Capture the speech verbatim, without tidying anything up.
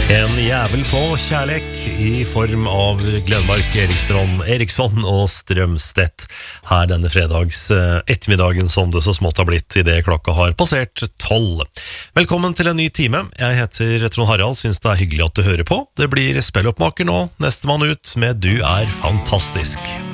En jævel på kjærlek i form av Glenmark, Eriksson, Eriksson og Strømstedt her denne fredags ettermiddagen som det så smått har blitt i det klokka har passert tolv. Velkommen til en ny time. Jeg heter Trond Harald, synes det er hyggelig at du hører på. Det blir spilloppmaker nå, neste mann ut med Du er fantastisk.